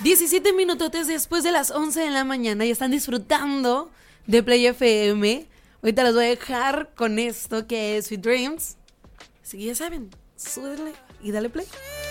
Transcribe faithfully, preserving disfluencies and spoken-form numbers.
diecisiete minutotes después de las once de la mañana y están disfrutando de Play F M. Ahorita los voy a dejar con esto que es Sweet Dreams. Así que ya saben, súbele y dale play.